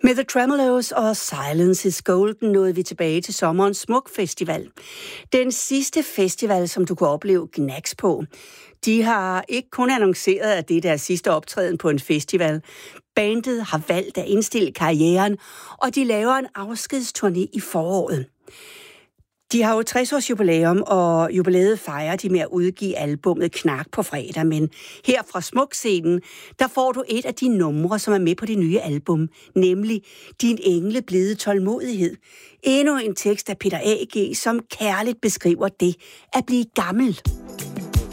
Med The Tremeloes og Silence is Golden nåede vi tilbage til sommerens Smuk Festival. Den sidste festival, som du kunne opleve Gnags på. De har ikke kun annonceret, at det er deres sidste optræden på en festival. Bandet har valgt at indstille karrieren, og de laver en afskedsturné i foråret. De har jo 60-års jubilæum, og jubilæet fejrer de med at udgive albummet Knak på fredag, men her fra Smuk-scenen, der får du et af de numre, som er med på det nye album, nemlig Din engle blide tålmodighed. Endnu en tekst af Peter A.G., som kærligt beskriver det at blive gammel.